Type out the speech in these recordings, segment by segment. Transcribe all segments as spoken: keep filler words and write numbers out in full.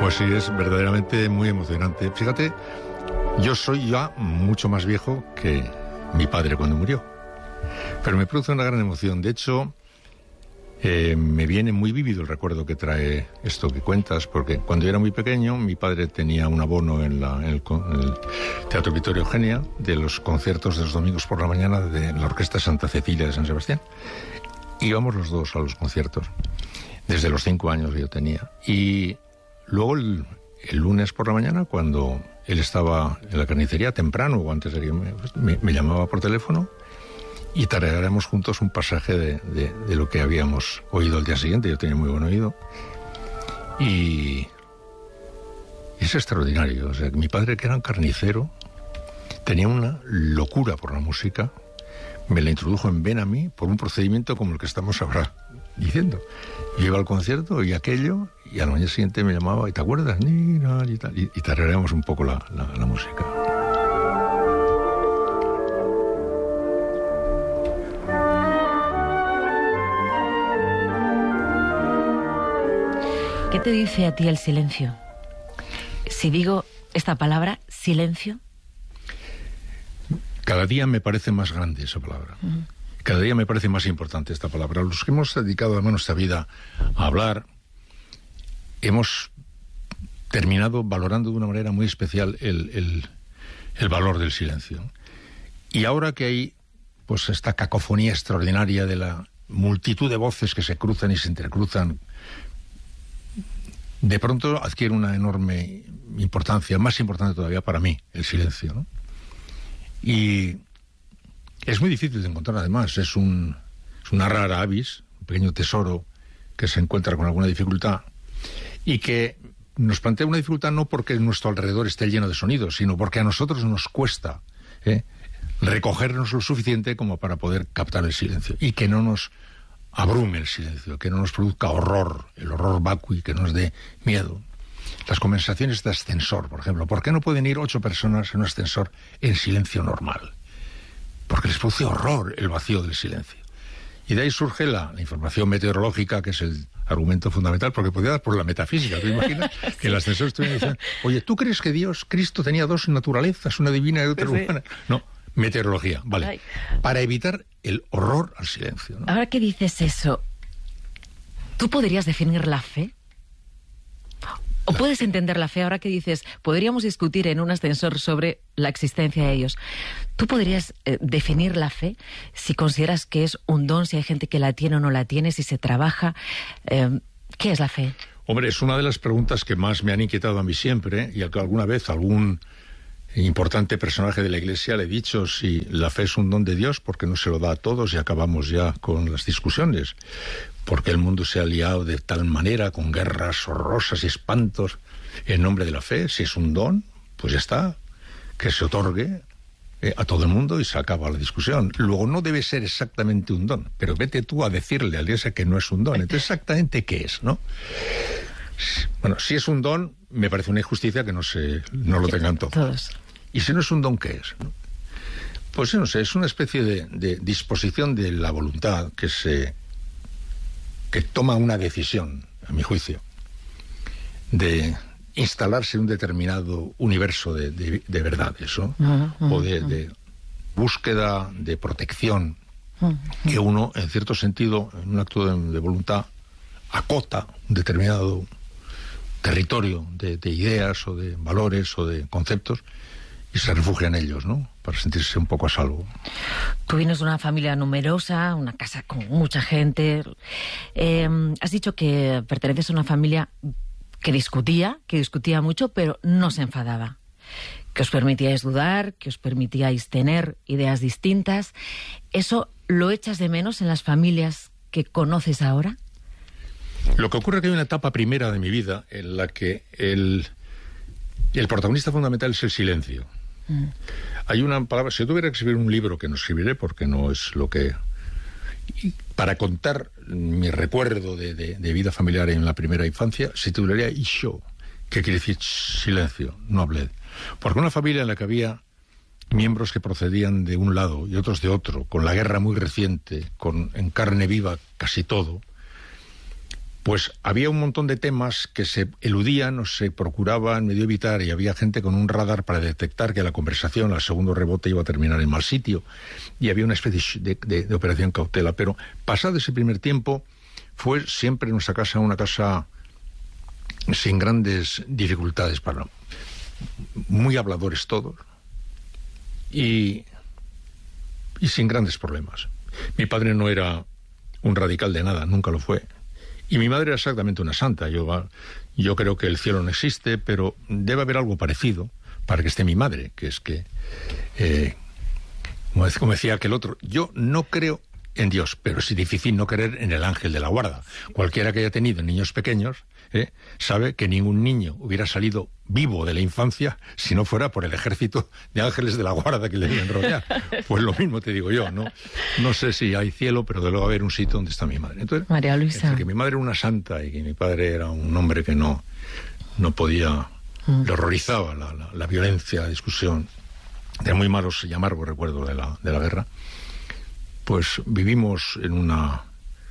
Pues sí, es verdaderamente muy emocionante. Fíjate, yo soy ya mucho más viejo que mi padre cuando murió, pero me produce una gran emoción. De hecho, eh, me viene muy vívido el recuerdo que trae esto que cuentas, porque cuando yo era muy pequeño, mi padre tenía un abono en, la, en, el, en el Teatro Victoria Eugenia de los conciertos de los domingos por la mañana de la Orquesta Santa Cecilia de San Sebastián. Íbamos los dos a los conciertos, desde los cinco años que yo tenía. Y luego el, el lunes por la mañana, cuando él estaba en la carnicería temprano, o antes de que me, me, me llamaba por teléfono, y tarareáramos juntos un pasaje de, de, de lo que habíamos oído el día siguiente. Yo tenía muy buen oído. Y es extraordinario. O sea, mi padre, que era un carnicero, tenía una locura por la música. Me la introdujo en ven a mí por un procedimiento como el que estamos ahora diciendo. Yo iba al concierto y aquello, y al mañana siguiente me llamaba, ¿y te acuerdas? Ni, no, y, tal, y, y tarareamos un poco la, la, la música. ¿Qué te dice a ti el silencio? Si digo esta palabra, silencio. Cada día me parece más grande esa palabra. Uh-huh. Cada día me parece más importante esta palabra. Los que hemos dedicado además nuestra vida a hablar, hemos terminado valorando de una manera muy especial el, el, el valor del silencio. Y ahora que hay pues esta cacofonía extraordinaria de la multitud de voces que se cruzan y se entrecruzan, de pronto adquiere una enorme importancia, más importante todavía para mí, el silencio, ¿no? Y es muy difícil de encontrar, además. Es, un, es una rara avis, un pequeño tesoro que se encuentra con alguna dificultad y que nos plantea una dificultad no porque nuestro alrededor esté lleno de sonidos, sino porque a nosotros nos cuesta ¿eh? recogernos lo suficiente como para poder captar el silencio y que no nos abrume el silencio, que no nos produzca horror, el horror vacui, que nos dé miedo. Las conversaciones de ascensor, por ejemplo. ¿Por qué no pueden ir ocho personas en un ascensor en silencio normal? Porque les produce horror el vacío del silencio. Y de ahí surge la, la información meteorológica, que es el argumento fundamental, porque podría dar por la metafísica. ¿Te imaginas? Sí. Que el ascensor estuviera diciendo, oye, ¿tú crees que Dios, Cristo, tenía dos naturalezas, una divina y otra sí. humana? No, meteorología, vale. Ay. Para evitar el horror al silencio, ¿no? Ahora que dices eso, ¿tú podrías definir la fe? ¿O puedes entender la fe ahora que dices, podríamos discutir en un ascensor sobre la existencia de ellos? ¿Tú podrías eh, definir la fe si consideras que es un don, si hay gente que la tiene o no la tiene, si se trabaja? Eh, ¿Qué es la fe? Hombre, es una de las preguntas que más me han inquietado a mí siempre, y al que alguna vez algún importante personaje de la Iglesia le he dicho si la fe es un don de Dios, porque no se lo da a todos, y acabamos ya con las discusiones. Porque el mundo se ha liado de tal manera, con guerras horrorosas y espantos, en nombre de la fe. Si es un don, pues ya está, que se otorgue eh, a todo el mundo y se acaba la discusión. Luego, no debe ser exactamente un don, pero vete tú a decirle al Iglesia que no es un don. Entonces, ¿exactamente qué es, no? Bueno, si es un don, me parece una injusticia que no, se, no lo tengan todos. todos. Y si no es un don, ¿qué es? ¿No? Pues no sé, es una especie de, de disposición de la voluntad que se... que toma una decisión, a mi juicio, de instalarse en un determinado universo de, de, de verdades, ¿no? Uh-huh, uh-huh. O de, de búsqueda de protección, uh-huh. que uno, en cierto sentido, en un acto de, de voluntad, acota un determinado territorio de, de ideas o de valores o de conceptos y se refugia en ellos, ¿no? Para sentirse un poco a salvo. Tú vienes de una familia numerosa, una casa con mucha gente. Eh, has dicho que perteneces a una familia que discutía, que discutía mucho, pero no se enfadaba. Que os permitíais dudar, que os permitíais tener ideas distintas. ¿Eso lo echas de menos en las familias que conoces ahora? Lo que ocurre es que hay una etapa primera de mi vida en la que el, el protagonista fundamental es el silencio. Mm. Hay una palabra, si yo tuviera que escribir un libro, que no escribiré porque no es lo que... Para contar mi recuerdo de, de, de vida familiar en la primera infancia, se titularía Isho, que quiere decir silencio, no hablé. Porque una familia en la que había miembros que procedían de un lado y otros de otro, con la guerra muy reciente, con en carne viva casi todo, pues había un montón de temas que se eludían o se procuraban medio evitar, y había gente con un radar para detectar que la conversación al segundo rebote iba a terminar en mal sitio, y había una especie de, de, de operación cautela. Pero pasado ese primer tiempo, fue siempre nuestra casa una casa sin grandes dificultades, para muy habladores todos, y, y sin grandes problemas. Mi padre no era un radical de nada, nunca lo fue. Y mi madre era exactamente una santa. Yo, yo creo que el cielo no existe, pero debe haber algo parecido para que esté mi madre, que es que, eh, como decía aquel otro, yo no creo en Dios, pero es difícil no creer en el ángel de la guarda. Cualquiera que haya tenido niños pequeños eh, sabe que ningún niño hubiera salido vivo de la infancia si no fuera por el ejército de ángeles de la guarda que le deben rodear. Pues lo mismo te digo yo, ¿no? No sé si hay cielo, pero debe haber un sitio donde está mi madre. Entonces, María Luisa. Entre que mi madre era una santa y que mi padre era un hombre que no, no podía, mm. le horrorizaba la, la, la violencia, la discusión, de muy malos y amargos recuerdos de la, de la guerra, pues vivimos en una...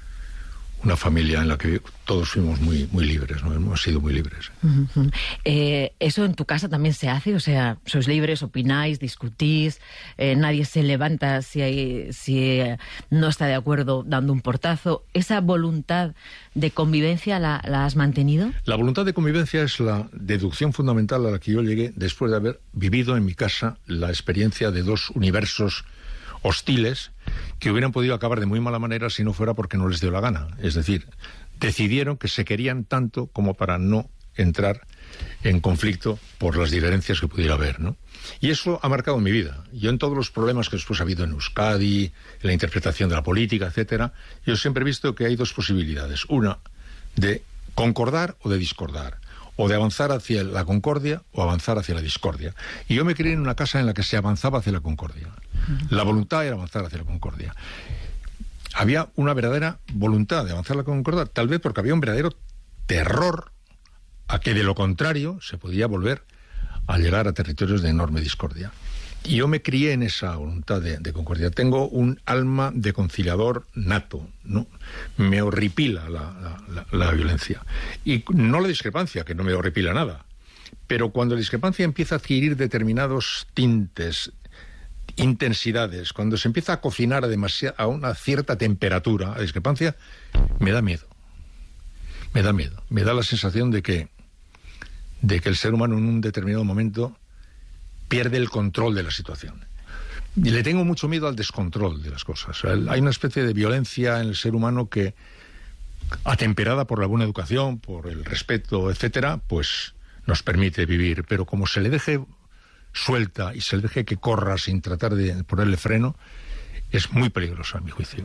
una familia en la que todos fuimos muy muy libres, ¿no? Hemos sido muy libres. Uh-huh. Eh, ¿Eso en tu casa también se hace? O sea, ¿sois libres, opináis, discutís? Eh, ¿Nadie se levanta si, hay, si eh, no está de acuerdo dando un portazo? ¿Esa voluntad de convivencia la, la has mantenido? La voluntad de convivencia es la deducción fundamental a la que yo llegué después de haber vivido en mi casa la experiencia de dos universos hostiles que hubieran podido acabar de muy mala manera si no fuera porque no les dio la gana. Es decir, decidieron que se querían tanto como para no entrar en conflicto por las diferencias que pudiera haber, ¿no? Y eso ha marcado mi vida. Yo en todos los problemas que después ha habido en Euskadi, en la interpretación de la política, etcétera, yo siempre he visto que hay dos posibilidades. Una, de concordar o de discordar. O de avanzar hacia la concordia o avanzar hacia la discordia. Y yo me crié en una casa en la que se avanzaba hacia la concordia. Uh-huh. La voluntad era avanzar hacia la concordia. Había una verdadera voluntad de avanzar hacia la concordia, tal vez porque había un verdadero terror a que de lo contrario se podía volver a llegar a territorios de enorme discordia. Y yo me crié en esa voluntad de, de concordia. Tengo un alma de conciliador nato, ¿no? Me horripila la, la, la, la violencia. Y no la discrepancia, que no me horripila nada. Pero cuando la discrepancia empieza a adquirir determinados tintes, intensidades, cuando se empieza a cocinar a, demasiada, a una cierta temperatura, la discrepancia, me da miedo. Me da miedo. Me da la sensación de que, de que el ser humano en un determinado momento pierde el control de la situación. Y le tengo mucho miedo al descontrol de las cosas. Hay una especie de violencia en el ser humano que, atemperada por la buena educación, por el respeto, etcétera, pues nos permite vivir. Pero como se le deje suelta y se le deje que corra sin tratar de ponerle freno, es muy peligrosa, a mi juicio.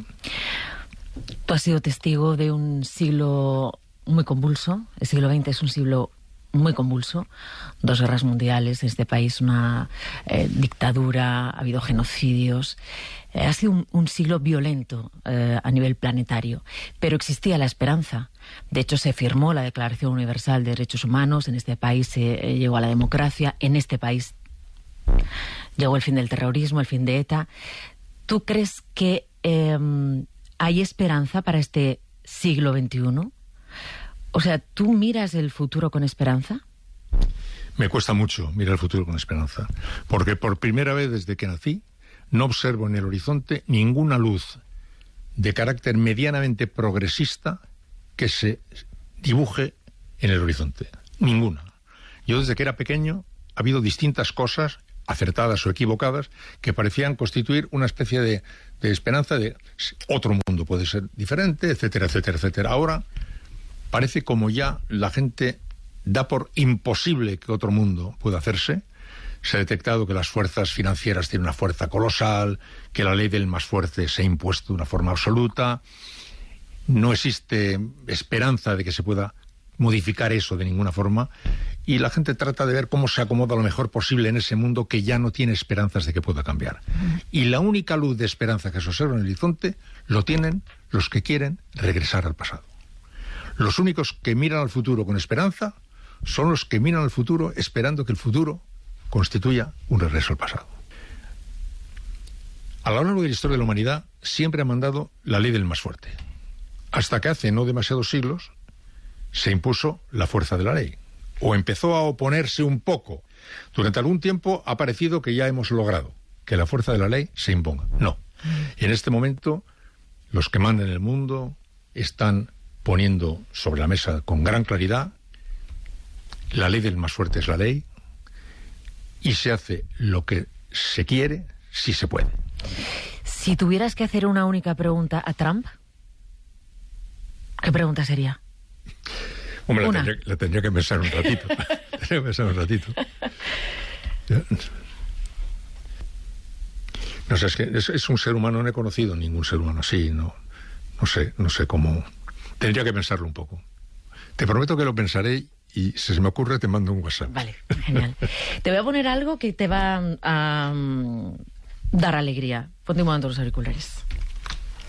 Tú has sido testigo de un siglo muy convulso. El siglo veinte es un siglo muy convulso, dos guerras mundiales en este país, una eh, dictadura, ha habido genocidios, eh, ha sido un, un siglo violento eh, a nivel planetario, pero existía la esperanza. De hecho, se firmó la Declaración Universal de Derechos Humanos, en este país se eh, llegó a la democracia, en este país llegó el fin del terrorismo, el fin de ETA. ¿Tú crees que eh, hay esperanza para este siglo veintiuno? O sea, ¿tú miras el futuro con esperanza? Me cuesta mucho mirar el futuro con esperanza, porque por primera vez desde que nací no observo en el horizonte ninguna luz de carácter medianamente progresista que se dibuje en el horizonte. Ninguna. Yo desde que era pequeño ha habido distintas cosas, acertadas o equivocadas, que parecían constituir una especie de, de esperanza de otro mundo puede ser diferente, etcétera, etcétera, etcétera. Ahora parece como ya la gente da por imposible que otro mundo pueda hacerse. Se ha detectado que las fuerzas financieras tienen una fuerza colosal, que la ley del más fuerte se ha impuesto de una forma absoluta. No existe esperanza de que se pueda modificar eso de ninguna forma. Y la gente trata de ver cómo se acomoda lo mejor posible en ese mundo que ya no tiene esperanzas de que pueda cambiar. Y la única luz de esperanza que se observa en el horizonte lo tienen los que quieren regresar al pasado. Los únicos que miran al futuro con esperanza son los que miran al futuro esperando que el futuro constituya un regreso al pasado. A lo largo de la historia de la humanidad siempre ha mandado la ley del más fuerte. Hasta que hace no demasiados siglos se impuso la fuerza de la ley, o empezó a oponerse un poco. Durante algún tiempo ha parecido que ya hemos logrado que la fuerza de la ley se imponga. No. Y en este momento, los que mandan en el mundo están poniendo sobre la mesa con gran claridad: la ley del más fuerte es la ley, y se hace lo que se quiere si se puede. Si tuvieras que hacer una única pregunta a Trump, ¿qué pregunta sería? Hombre, la tendría, la tendría que pensar un ratito. tendría que pensar un ratito. No sé, es que es, es un ser humano, no he conocido ningún ser humano así, no, no sé, no sé cómo. Tendría que pensarlo un poco. Te prometo que lo pensaré y si se me ocurre te mando un WhatsApp. Vale, genial. Te voy a poner algo que te va a um, dar alegría. Ponte un momento los auriculares.